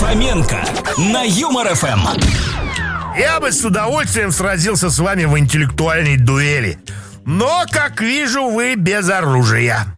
Фоменко на Юмор ФМ. Я бы с удовольствием сразился с вами в интеллектуальной дуэли. Но, как вижу, вы без оружия.